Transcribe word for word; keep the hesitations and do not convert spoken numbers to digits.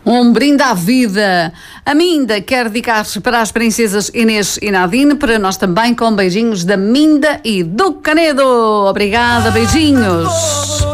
Um brinde à vida. A Minda quer dedicar-se para as princesas Inês e Nadine, para nós também, com beijinhos da Minda e do Canedo. Obrigada, beijinhos.